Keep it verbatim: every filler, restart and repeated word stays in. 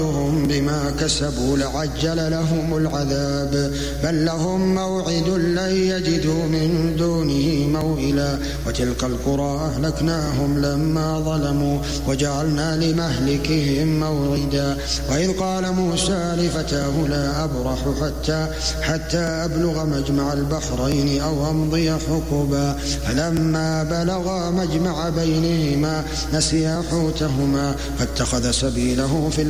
بما كسبوا لعجل لهم العذاب بل لهم موعد لن يجدوا من دونه موئلا وتلك القرى أهلكناهم لما ظلموا وجعلنا لمهلكهم موعدا وإذ قال موسى لفتاه لا أبرح حتى, حتى أبلغ مجمع البحرين أو أمضي حقبا فلما بلغا مجمع بينهما نسيا حوتهما فاتخذ سبيله في